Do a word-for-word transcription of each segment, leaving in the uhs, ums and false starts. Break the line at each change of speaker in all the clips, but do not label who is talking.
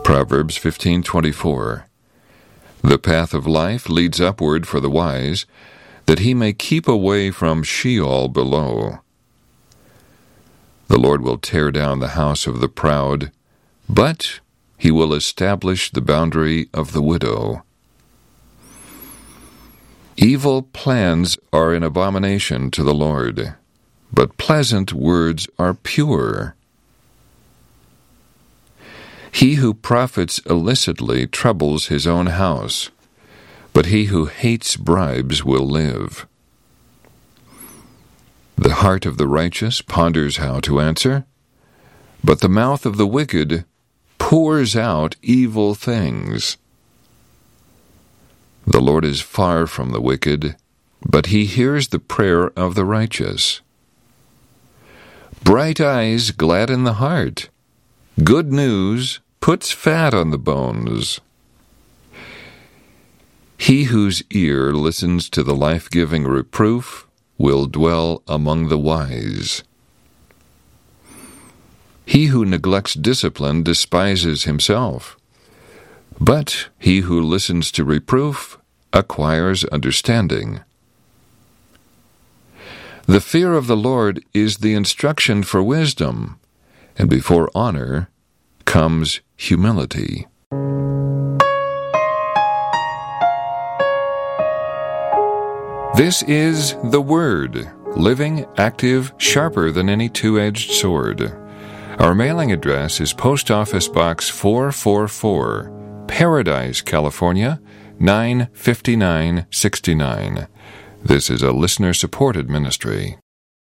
Proverbs fifteen twenty-four. The path of life leads upward for the wise, that he may keep away from Sheol below. The Lord will tear down the house of the proud, but he will establish the boundary of the widow. Evil plans are an abomination to the Lord, but pleasant words are pure. He who profits illicitly troubles his own house, but he who hates bribes will live. The heart of the righteous ponders how to answer, but the mouth of the wicked pours out evil things. The Lord is far from the wicked, but he hears the prayer of the righteous. Bright eyes gladden the heart. Good news puts fat on the bones. He whose ear listens to the life-giving reproof will dwell among the wise. He who neglects discipline despises himself, but he who listens to reproof acquires understanding. The fear of the Lord is the instruction for wisdom, and before honor comes humility. This is the Word, living, active, sharper than any two-edged sword. Our mailing address is Post Office Box four four four, Paradise, California, nine fifty-nine sixty-nine. This is a listener-supported ministry.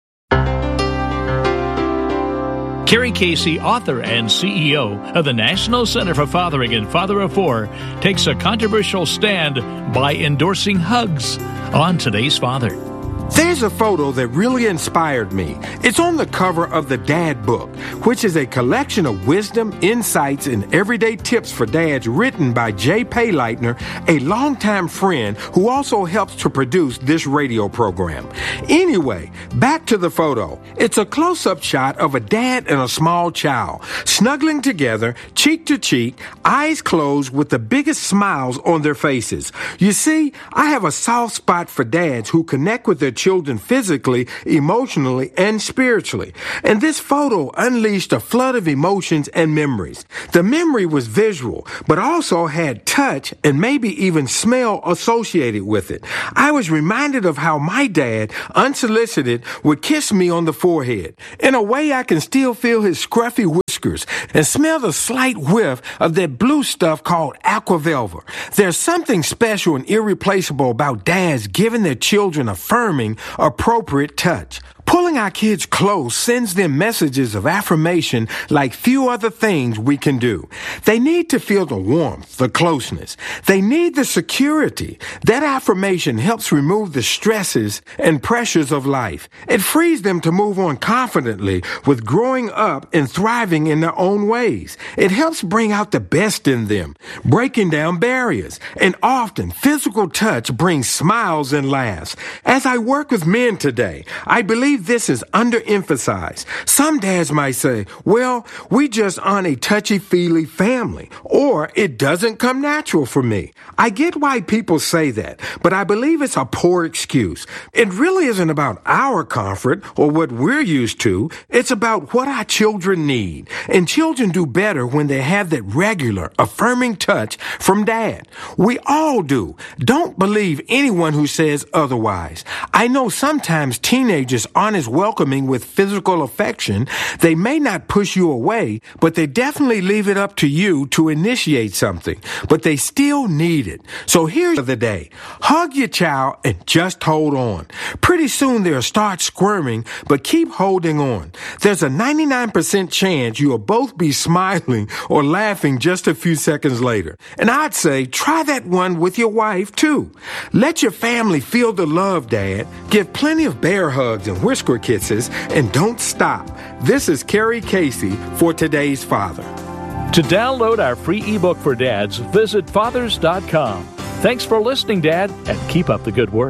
Kerry Casey, author and C E O of the National Center for Fathering and Father of Four, takes a controversial stand by endorsing hugs on Today's Father.
There's a photo that really inspired me. It's on the cover of the Dad Book, which is a collection of wisdom, insights, and everyday tips for dads written by Jay Payleitner, a longtime friend who also helps to produce this radio program. Anyway, back to the photo. It's a close-up shot of a dad and a small child, snuggling together, cheek to cheek, eyes closed with the biggest smiles on their faces. You see, I have a soft spot for dads who connect with their children physically, emotionally, and spiritually. And this photo unleashed a flood of emotions and memories. The memory was visual, but also had touch and maybe even smell associated with it. I was reminded of how my dad, unsolicited, would kiss me on the forehead. In a way, I can still feel his scruffy whiskers and smell the slight whiff of that blue stuff called Aquavelva. There's something special and irreplaceable about dads giving their children affirming, appropriate touch. Pulling our kids close sends them messages of affirmation like few other things we can do. They need to feel the warmth, the closeness. They need the security. That affirmation helps remove the stresses and pressures of life. It frees them to move on confidently with growing up and thriving in their own ways. It helps bring out the best in them, breaking down barriers. And often, physical touch brings smiles and laughs. As I work with men today, I believe this is underemphasized. Some dads might say, well, we just aren't a touchy-feely family, or it doesn't come natural for me. I get why people say that, but I believe it's a poor excuse. It really isn't about our comfort or what we're used to. It's about what our children need. And children do better when they have that regular, affirming touch from dad. We all do. Don't believe anyone who says otherwise. I know sometimes teenagers aren't as welcoming with physical affection. They may not push you away, but they definitely leave it up to you to initiate something. But they still need it. So here's the day. Hug your child and just hold on. Pretty soon they'll start squirming, but keep holding on. There's a ninety-nine percent chance you'll both be smiling or laughing just a few seconds later. And I'd say try that one with your wife too. Let your family feel the love, Dad. Give plenty of bear hugs and whisker kisses, and don't stop. This is Kerry Casey for Today's Father.
To download our free ebook for dads, visit fathers dot com. Thanks for listening, Dad, and keep up the good work.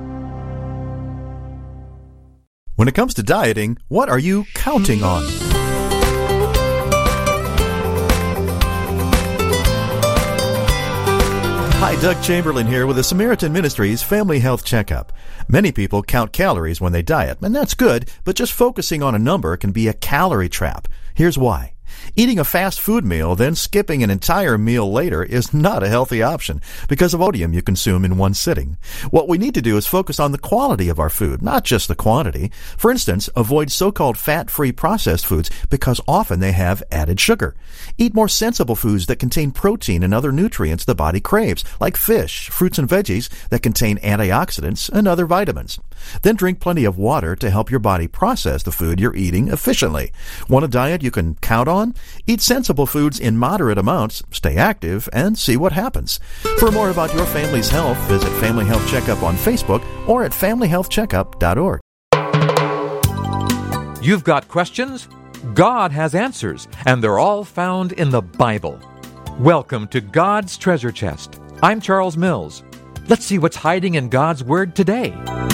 When it comes to dieting, what are you counting on? Doug Chamberlain here with the Samaritan Ministries Family Health Checkup. Many people count calories when they diet, and that's good, but just focusing on a number can be a calorie trap. Here's why. Eating a fast food meal, then skipping an entire meal later is not a healthy option because of sodium you consume in one sitting. What we need to do is focus on the quality of our food, not just the quantity. For instance, avoid so-called fat-free processed foods because often they have added sugar. Eat more sensible foods that contain protein and other nutrients the body craves, like fish, fruits and veggies that contain antioxidants and other vitamins. Then drink plenty of water to help your body process the food you're eating efficiently. Want a diet you can count on? Eat sensible foods in moderate amounts, stay active, and see what happens. For more about your family's health, visit Family Health Checkup on Facebook or at family health checkup dot org.
You've got questions? God has answers, and they're all found in the Bible. Welcome to God's Treasure Chest. I'm Charles Mills. Let's see what's hiding in God's Word today.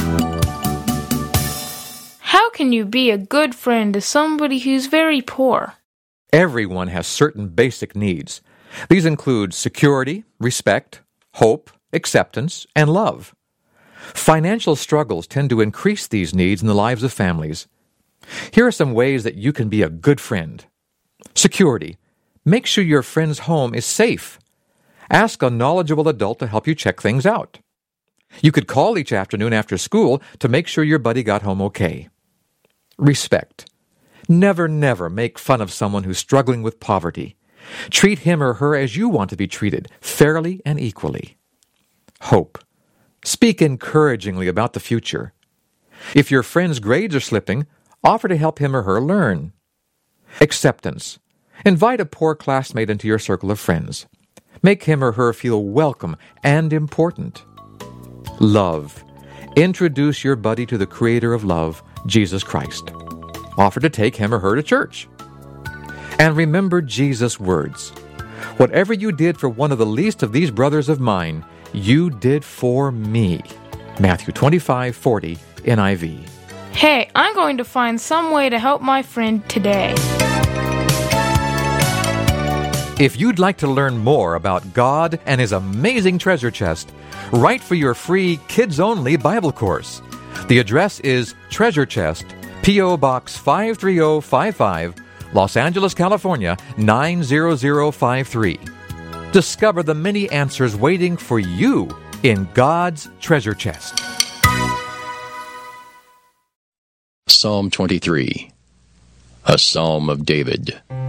How can you be a good friend to somebody who's very poor?
Everyone has certain basic needs. These include security, respect, hope, acceptance, and love. Financial struggles tend to increase these needs in the lives of families. Here are some ways that you can be a good friend. Security. Make sure your friend's home is safe. Ask a knowledgeable adult to help you check things out. You could call each afternoon after school to make sure your buddy got home okay. Respect. Never, never make fun of someone who's struggling with poverty. Treat him or her as you want to be treated, fairly and equally. Hope. Speak encouragingly about the future. If your friend's grades are slipping, offer to help him or her learn. Acceptance. Invite a poor classmate into your circle of friends. Make him or her feel welcome and important. Love. Introduce your buddy to the Creator of love, Jesus Christ. Offer to take him or her to church. And remember Jesus' words. Whatever you did for one of the least of these brothers of mine, you did for me. Matthew twenty-five forty, N I V.
Hey, I'm going to find some way to help my friend today.
If you'd like to learn more about God and His amazing treasure chest, write for your free kids-only Bible course. The address is Treasure Chest, P O. Box five three zero five five, Los Angeles, California, nine zero zero five three. Discover the many answers waiting for you in God's treasure chest.
Psalm twenty-three, a Psalm of David.